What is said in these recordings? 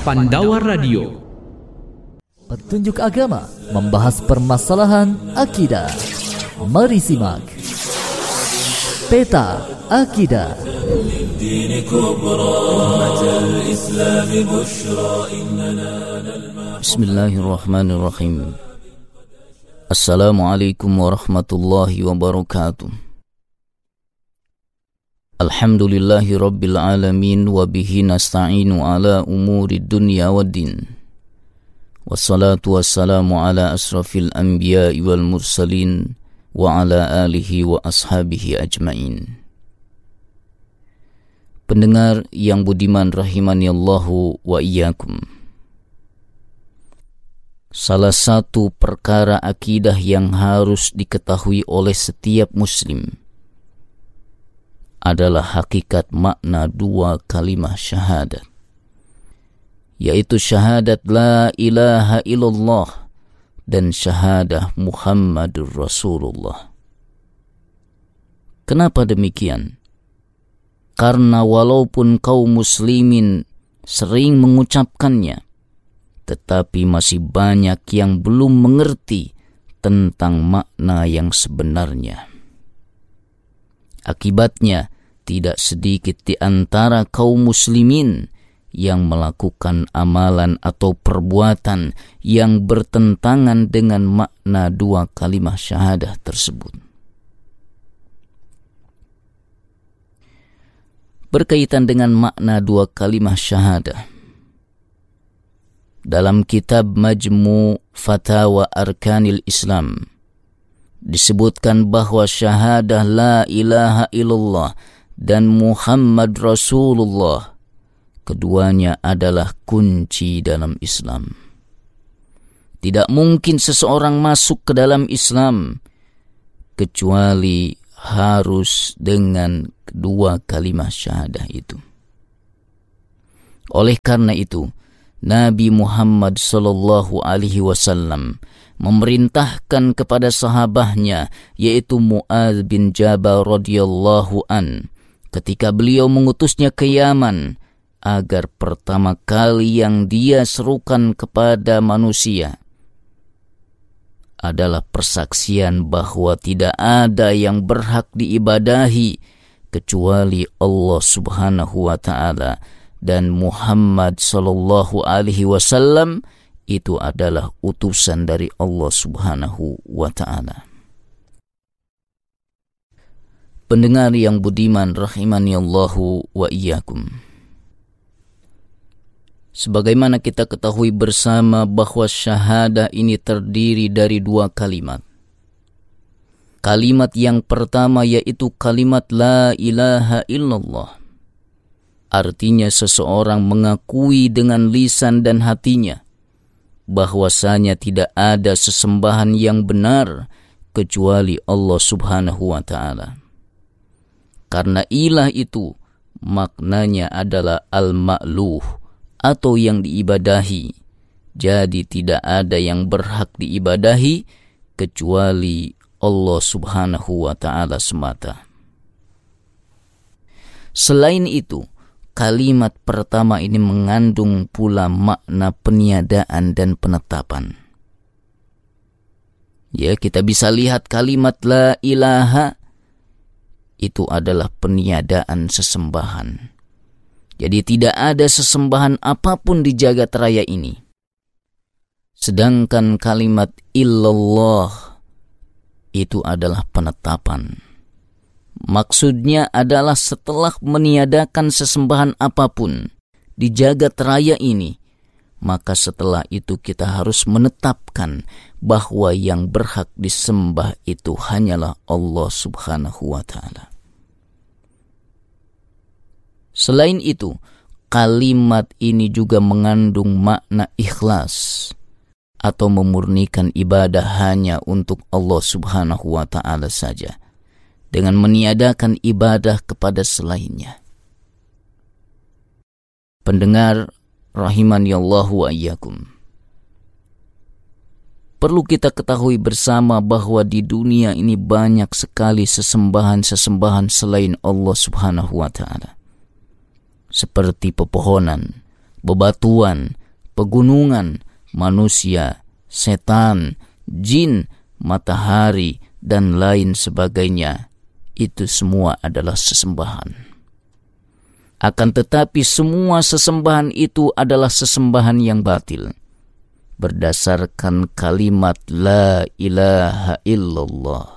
Pandawa Radio. Petunjuk agama membahas permasalahan akidah. Mari simak Peta Akidah. Bismillahirrahmanirrahim. Assalamualaikum warahmatullahi wabarakatuh. Alhamdulillahi rabbil alamin wa bihi nasta'inu ala umuri dunya waddin. Wassalatu wassalamu ala asrafil anbiya'i wal mursalin wa ala alihi wa ashabihi ajmain. Pendengar yang budiman rahimani Allahu wa iyyakum. Salah satu perkara akidah yang harus diketahui oleh setiap muslim adalah hakikat makna dua kalimah syahadat, yaitu syahadat la ilaha illallah dan syahadah Muhammadur Rasulullah. Kenapa demikian? Karena walaupun kaum muslimin sering mengucapkannya, tetapi masih banyak yang belum mengerti tentang makna yang sebenarnya. Akibatnya, tidak sedikit di antara kaum muslimin yang melakukan amalan atau perbuatan yang bertentangan dengan makna dua kalimah syahadah tersebut. Berkaitan dengan makna dua kalimah syahadah, dalam kitab Majmu' Fatawa Arkanil Islam disebutkan bahwa syahadah la ilaha illallah dan Muhammad Rasulullah keduanya adalah kunci dalam Islam. Tidak mungkin seseorang masuk ke dalam Islam kecuali harus dengan kedua kalimat syahadah itu. Oleh karena itu, Nabi Muhammad sallallahu alaihi wasallam memerintahkan kepada sahabatnya, yaitu Mu'adz bin Jabal radhiyallahu an, ketika beliau mengutusnya ke Yaman, agar pertama kali yang dia serukan kepada manusia adalah persaksian bahwa tidak ada yang berhak diibadahi kecuali Allah Subhanahu wa ta'ala, dan Muhammad sallallahu alaihi wasallam itu adalah utusan dari Allah Subhanahu wa ta'ala. Pendengar yang budiman rahimani Allahu wa iyyakum. Sebagaimana kita ketahui bersama bahwa syahadah ini terdiri dari dua kalimat. Kalimat yang pertama yaitu kalimat la ilaha illallah. Artinya seseorang mengakui dengan lisan dan hatinya bahwasanya tidak ada sesembahan yang benar kecuali Allah Subhanahu wa ta'ala. Karena ilah itu maknanya adalah al-ma'luh atau yang diibadahi. Jadi tidak ada yang berhak diibadahi kecuali Allah Subhanahu wa ta'ala semata. Selain itu, kalimat pertama ini mengandung pula makna peniadaan dan penetapan. Ya, kita bisa lihat kalimat la ilaha itu adalah peniadaan sesembahan. Jadi tidak ada sesembahan apapun di jagat raya ini. Sedangkan kalimat illallah itu adalah penetapan. Maksudnya adalah setelah meniadakan sesembahan apapun di jagat raya ini, maka setelah itu kita harus menetapkan bahwa yang berhak disembah itu hanyalah Allah Subhanahu wa ta'ala. Selain itu, kalimat ini juga mengandung makna ikhlas atau memurnikan ibadah hanya untuk Allah Subhanahu wa ta'ala saja, dengan meniadakan ibadah kepada selainnya. Pendengar rahimani Allah wa iyyakum. Perlu kita ketahui bersama bahwa di dunia ini banyak sekali sesembahan-sesembahan selain Allah Subhanahu wa ta'ala. Seperti pepohonan, bebatuan, pegunungan, manusia, setan, jin, matahari, dan lain sebagainya, itu semua adalah sesembahan. Akan tetapi semua sesembahan itu adalah sesembahan yang batil, berdasarkan kalimat La ilaha illallah.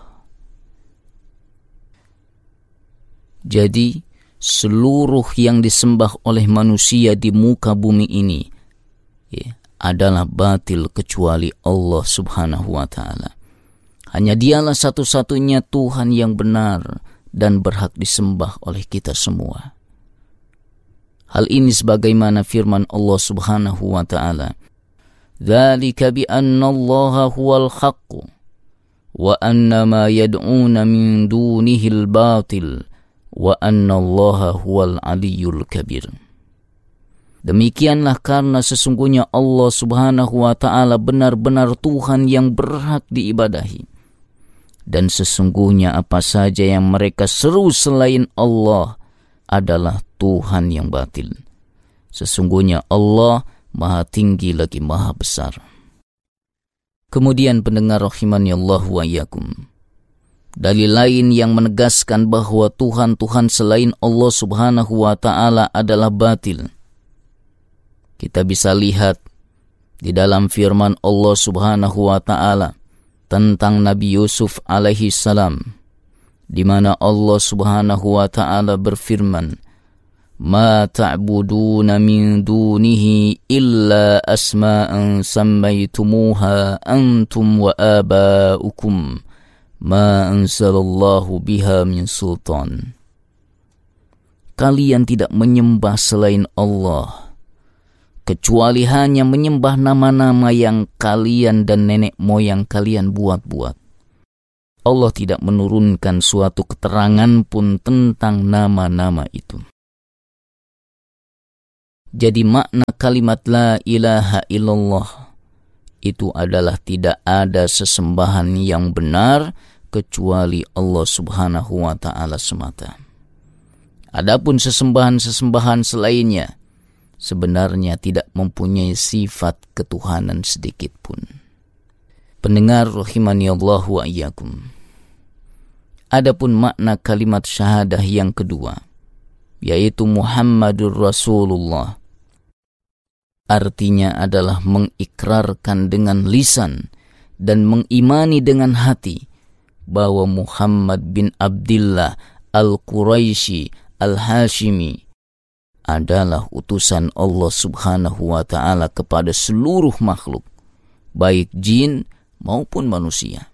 Jadi, seluruh yang disembah oleh manusia di muka bumi ini adalah batil kecuali Allah Subhanahu wa ta'ala. Hanya Dialah satu-satunya Tuhan yang benar dan berhak disembah oleh kita semua. Hal ini sebagaimana firman Allah Subhanahu wa ta'ala, "Dzalika bi anna Allaha huwal haqq wa anna ma yad'una min dunihi al-batil wa anna Allaha huwal aliyyul kabir." Demikianlah karena sesungguhnya Allah Subhanahu wa ta'ala benar-benar Tuhan yang berhak diibadahi. Dan sesungguhnya apa saja yang mereka seru selain Allah adalah Tuhan yang batil. Sesungguhnya Allah Maha tinggi lagi Maha besar. Kemudian pendengar rahimani Allah wa iyyakum, dalil lain yang menegaskan bahwa Tuhan-Tuhan selain Allah Subhanahu wa ta'ala adalah batil, kita bisa lihat di dalam firman Allah Subhanahu wa ta'ala tentang Nabi Yusuf alaihi salam, di mana Allah Subhanahu wa ta'ala berfirman, "Ma ta'buduna min dunihi illa asma'an sammaytumuha antum wa aba'ukum ma anzalallahu biha min sultan." Kalian tidak menyembah selain Allah, kecuali hanya menyembah nama-nama yang kalian dan nenek moyang kalian buat-buat. Allah tidak menurunkan suatu keterangan pun tentang nama-nama itu. Jadi makna kalimat La ilaha illallah itu adalah tidak ada sesembahan yang benar kecuali Allah Subhanahu wa ta'ala semata. Adapun sesembahan-sesembahan selainnya sebenarnya tidak mempunyai sifat ketuhanan sedikit pun. Pendengar rahimani Allah wa iyyakum, adapun makna kalimat syahadah yang kedua, yaitu Muhammadur Rasulullah, artinya adalah mengikrarkan dengan lisan dan mengimani dengan hati bahwa Muhammad bin Abdillah Al-Quraisy Al-Hashimi adalah utusan Allah Subhanahu wa ta'ala kepada seluruh makhluk, baik jin maupun manusia.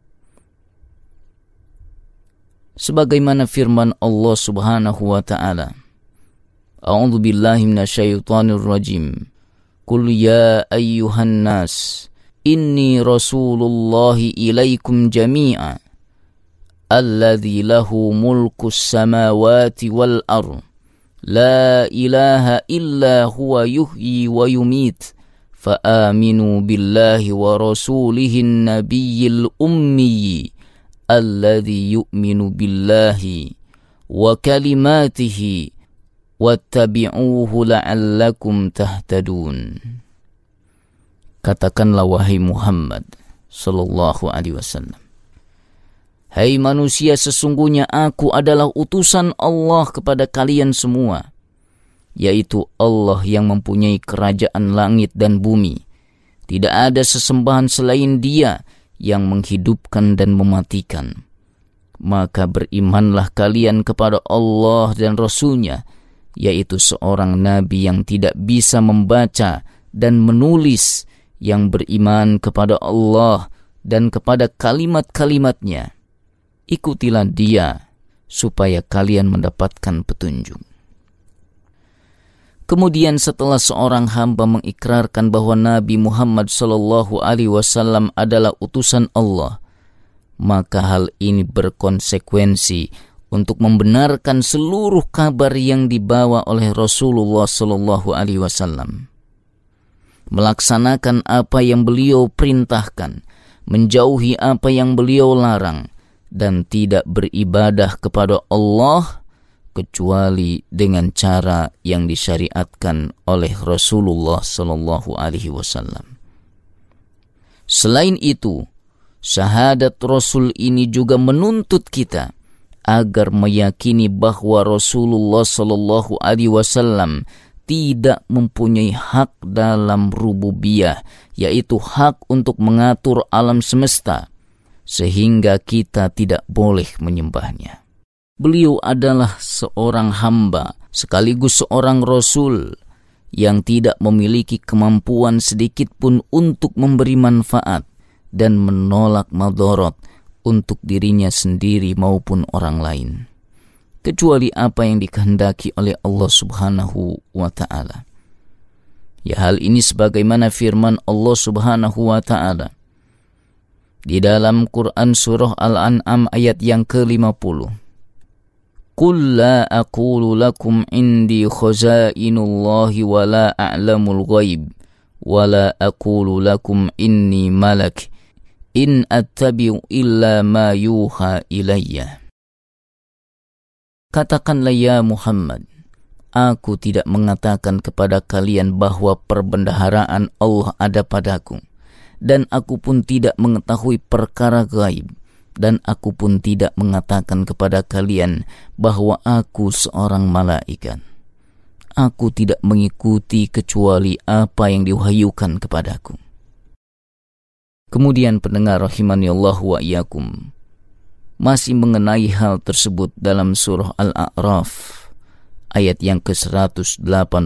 Sebagaimana firman Allah Subhanahu wa ta'ala, A'udzu billahi minasyaitonir rajim. Qul ya ayyuhan nas, inni rasulullahi ilaikum jami'a, alladzi lahu mulkus samawati wal ardh, la ilaha illa huwa yuhyi wa yumit, فآمنوا بالله ورسوله النبي الأمي الذي يؤمن بالله وكلماته واتبعوه لعلكم تهتدون. Katakanlah wahai Muhammad sallallahu alaihi wasallam, hai manusia, sesungguhnya aku adalah utusan Allah kepada kalian semua, yaitu Allah yang mempunyai kerajaan langit dan bumi. Tidak ada sesembahan selain Dia yang menghidupkan dan mematikan. Maka berimanlah kalian kepada Allah dan Rasul-Nya, yaitu seorang Nabi yang tidak bisa membaca dan menulis, yang beriman kepada Allah dan kepada kalimat-kalimat-Nya. Ikutilah Dia supaya kalian mendapatkan petunjuk. Kemudian setelah seorang hamba mengikrarkan bahwa Nabi Muhammad sallallahu alaihi wasallam adalah utusan Allah, maka hal ini berkonsekuensi untuk membenarkan seluruh kabar yang dibawa oleh Rasulullah sallallahu alaihi wasallam. Melaksanakan apa yang beliau perintahkan, menjauhi apa yang beliau larang, dan tidak beribadah kepada Allah kecuali dengan cara yang disyariatkan oleh Rasulullah sallallahu alaihi wasallam. Selain itu, syahadat Rasul ini juga menuntut kita agar meyakini bahwa Rasulullah sallallahu alaihi wasallam tidak mempunyai hak dalam rububiyah, yaitu hak untuk mengatur alam semesta, sehingga kita tidak boleh menyembahnya. Beliau adalah seorang hamba sekaligus seorang rasul yang tidak memiliki kemampuan sedikit pun untuk memberi manfaat dan menolak madarat untuk dirinya sendiri maupun orang lain, kecuali apa yang dikehendaki oleh Allah Subhanahu wa ta'ala. Ya, hal ini sebagaimana firman Allah Subhanahu wa ta'ala di dalam Quran surah Al-An'am ayat yang ke-50. Qul la aqulu lakum indi khazainullahi wa la a'lamul ghaib wa la aqulu lakum inni malak in attabi'u illa ma yuha ilayya. Katakanlah ya Muhammad, aku tidak mengatakan kepada kalian bahwa perbendaharaan Allah ada padaku, dan aku pun tidak mengetahui perkara gaib, dan aku pun tidak mengatakan kepada kalian bahwa aku seorang malaikat. Aku tidak mengikuti kecuali apa yang diwahyukan kepadaku. Kemudian pendengar rahimani Allah wa iyyakum, masih mengenai hal tersebut dalam surah Al-A'raf ayat yang ke-188,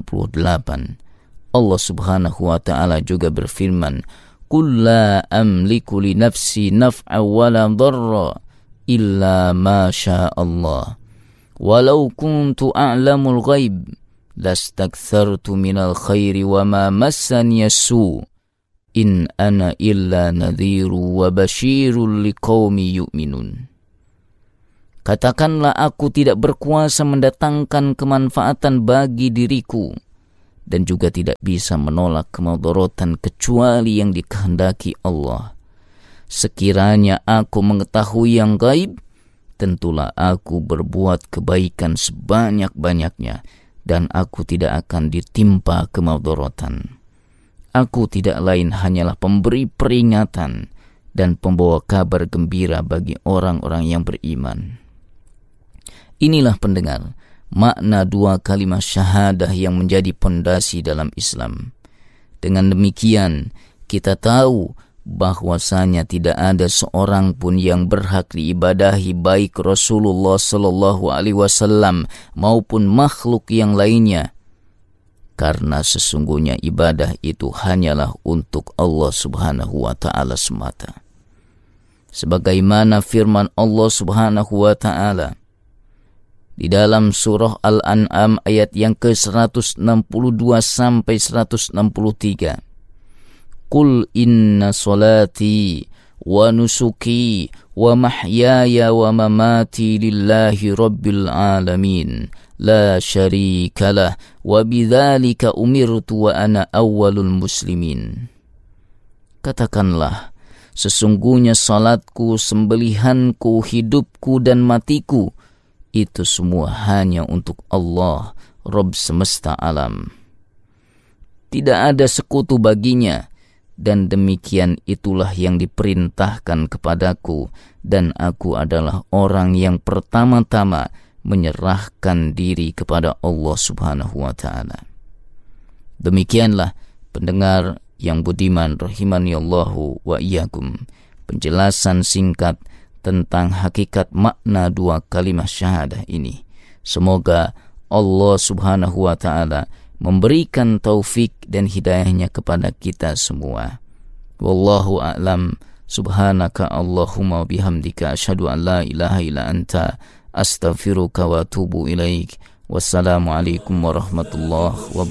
Allah Subhanahu wa ta'ala juga berfirman, Qul la amliku li nafsi naf'a wa la dharra illa ma syaa Allah. Walau kuntu a'lamul ghaib lastakthartu minal khairi wa ma massani as-su. In ana illa nadhiru wa basyirul liqaumi yu'minun. Katakanlah, aku tidak berkuasa mendatangkan kemanfaatan bagi diriku, dan juga tidak bisa menolak kemudaratan kecuali yang dikehendaki Allah. Sekiranya aku mengetahui yang gaib, tentulah aku berbuat kebaikan sebanyak-banyaknya, dan aku tidak akan ditimpa kemudaratan. Aku tidak lain hanyalah pemberi peringatan dan pembawa kabar gembira bagi orang-orang yang beriman. Inilah pendengar, makna dua kalimat syahadah yang menjadi pondasi dalam Islam. Dengan demikian, kita tahu bahwasanya tidak ada seorang pun yang berhak diibadahi baik Rasulullah sallallahu alaihi wasallam maupun makhluk yang lainnya, karena sesungguhnya ibadah itu hanyalah untuk Allah Subhanahu wa ta'ala semata. Sebagaimana firman Allah Subhanahu wa ta'ala di dalam surah Al-An'am ayat yang ke-162 sampai 163. Qul inna salati wa nusuki wa mahyaya wa mamati lillahi rabbil alamin la syarikalah wa bidzalika umirtu wa ana awwalul muslimin. Katakanlah, sesungguhnya salatku, sembelihanku, hidupku dan matiku itu semua hanya untuk Allah, Rabb semesta alam. Tidak ada sekutu baginya, dan demikian itulah yang diperintahkan kepadaku, dan aku adalah orang yang pertama-tama menyerahkan diri kepada Allah Subhanahu wa ta'ala. Demikianlah pendengar yang budiman rahimani Allahu wa iyyakum, penjelasan singkat tentang hakikat makna dua kalimat syahadah ini. Semoga Allah Subhanahu wa ta'ala memberikan taufik dan hidayahnya kepada kita semua. Wallahu a'lam. Subhanaka Allahumma bihamdika asyhadu an la ilaha illa anta astaghfiruka wa atubu ilaik. Wassalamualaikum warahmatullahi wabarakatuh.